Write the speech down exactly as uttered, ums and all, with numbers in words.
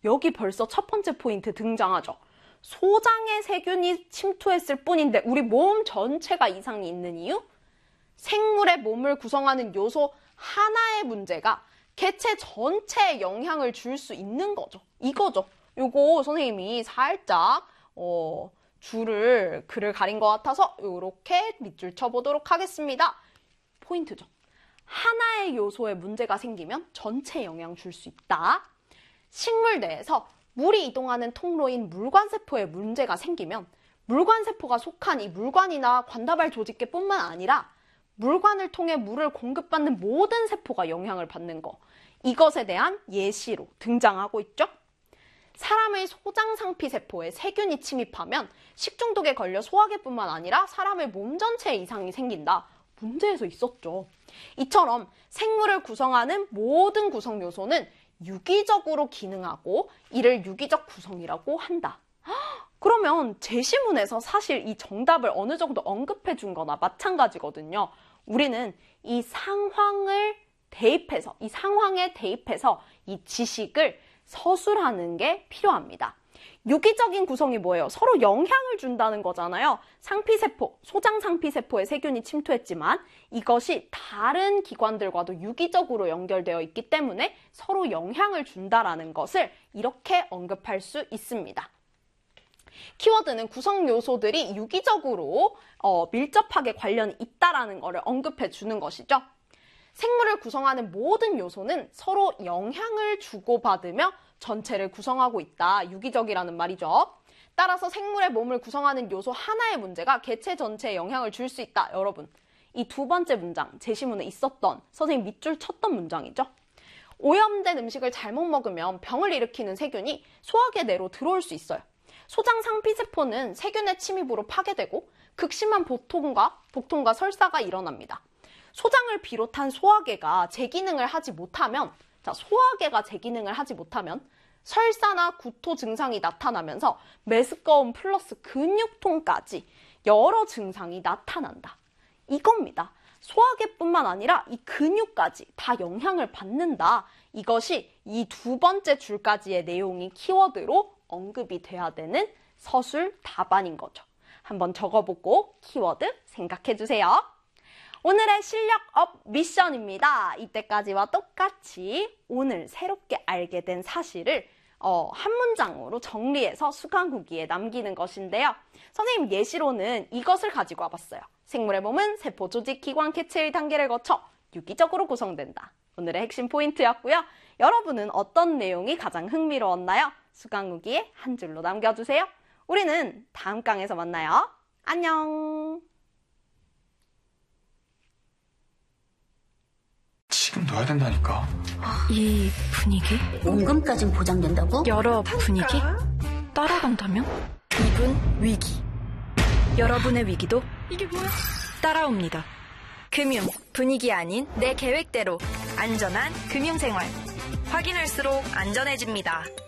여기 벌써 첫 번째 포인트 등장하죠. 소장에 세균이 침투했을 뿐인데 우리 몸 전체가 이상이 있는 이유? 생물의 몸을 구성하는 요소 하나의 문제가 개체 전체에 영향을 줄 수 있는 거죠. 이거죠. 요거 선생님이 살짝 어, 줄을 글을 가린 것 같아서 이렇게 밑줄 쳐보도록 하겠습니다. 포인트죠. 하나의 요소에 문제가 생기면 전체에 영향 줄 수 있다. 식물 내에서 물이 이동하는 통로인 물관세포에 문제가 생기면 물관세포가 속한 이 물관이나 관다발 조직계뿐만 아니라 물관을 통해 물을 공급받는 모든 세포가 영향을 받는 거. 이것에 대한 예시로 등장하고 있죠. 사람의 소장상피세포에 세균이 침입하면 식중독에 걸려 소화기뿐만 아니라 사람의 몸 전체에 이상이 생긴다. 문제에서 있었죠. 이처럼 생물을 구성하는 모든 구성 요소는 유기적으로 기능하고 이를 유기적 구성이라고 한다. 그러면 제시문에서 사실 이 정답을 어느 정도 언급해 준 거나 마찬가지거든요. 우리는 이 상황을 대입해서, 이 상황에 대입해서 이 지식을 서술하는 게 필요합니다. 유기적인 구성이 뭐예요? 서로 영향을 준다는 거잖아요. 상피세포, 소장상피세포에 세균이 침투했지만 이것이 다른 기관들과도 유기적으로 연결되어 있기 때문에 서로 영향을 준다라는 것을 이렇게 언급할 수 있습니다. 키워드는 구성 요소들이 유기적으로 어, 밀접하게 관련이 있다라는 것을 언급해 주는 것이죠. 생물을 구성하는 모든 요소는 서로 영향을 주고받으며 전체를 구성하고 있다. 유기적이라는 말이죠. 따라서 생물의 몸을 구성하는 요소 하나의 문제가 개체 전체에 영향을 줄 수 있다. 여러분, 이 두 번째 문장, 제시문에 있었던 선생님 밑줄 쳤던 문장이죠. 오염된 음식을 잘못 먹으면 병을 일으키는 세균이 소화기 내로 들어올 수 있어요. 소장상피세포는 세균의 침입으로 파괴되고 극심한 복통과, 복통과 설사가 일어납니다. 소장을 비롯한 소화계가 제 기능을 하지 못하면, 자, 소화계가 제 기능을 하지 못하면 설사나 구토 증상이 나타나면서 메스꺼움 플러스 근육통까지 여러 증상이 나타난다. 이겁니다. 소화계뿐만 아니라 이 근육까지 다 영향을 받는다. 이것이 이 두 번째 줄까지의 내용이 키워드로 언급이 돼야 되는 서술 답안인 거죠. 한번 적어보고 키워드 생각해 주세요. 오늘의 실력업 미션입니다. 이때까지와 똑같이 오늘 새롭게 알게 된 사실을 어, 한 문장으로 정리해서 수강 후기에 남기는 것인데요. 선생님 예시로는 이것을 가지고 와봤어요. 생물의 몸은 세포, 조직, 기관, 개체의 단계를 거쳐 유기적으로 구성된다. 오늘의 핵심 포인트였고요. 여러분은 어떤 내용이 가장 흥미로웠나요? 수강 후기에 한 줄로 남겨주세요. 우리는 다음 강에서 만나요. 안녕. 지금 넣어야 된다니까. 이 분위기? 원금까진 보장된다고? 여러 분위기? 따라간다면? 이분 위기. 여러분의 위기도 이게 뭐야? 따라옵니다. 금융, 분위기 아닌 내 계획대로 안전한 금융생활. 확인할수록 안전해집니다.